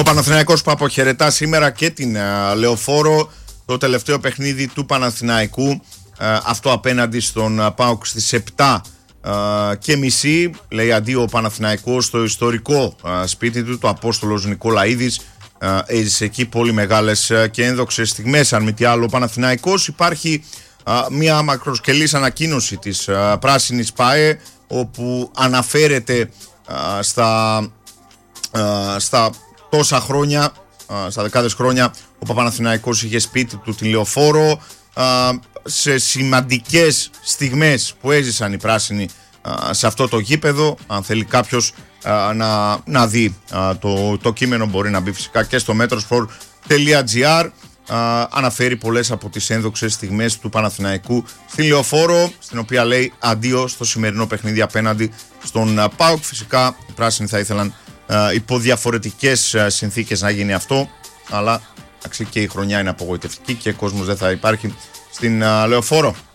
Παναθηναϊκός που αποχαιρετά σήμερα και την Λεωφόρο, το τελευταίο παιχνίδι του Παναθηναϊκού, αυτό απέναντι στον ΠΑΟΚ στις 7:30. Λέει αντίο ο Παναθηναϊκός στο ιστορικό σπίτι του, το Απόστολος Νικολαίδης. Έζησε εκεί πολύ μεγάλες και ένδοξες στιγμές. Αν μη τι άλλο, ο Παναθηναϊκός, υπάρχει μια μακροσκελής ανακοίνωση της Πράσινης ΠΑΕ, όπου αναφέρεται στα τόσα χρόνια, στα δεκάδες χρόνια, ο Παναθηναϊκός είχε σπίτι του τη Λεωφόρο, σε σημαντικές στιγμές που έζησαν οι πράσινοι σε αυτό το γήπεδο. Αν θέλει κάποιος να δει το κείμενο, μπορεί να μπει φυσικά και στο metrosport.gr. Αναφέρει πολλές από τις ένδοξες στιγμές του Παναθηναϊκού στη Λεωφόρο, στην οποία λέει αντίο στο σημερινό παιχνίδι απέναντι στον ΠΑΟΚ. Φυσικά οι πράσινοι θα ήθελαν υπό διαφορετικές συνθήκες να γίνει αυτό, αλλά και η χρονιά είναι απογοητευτική και κόσμος δεν θα υπάρχει στην Λεωφόρο.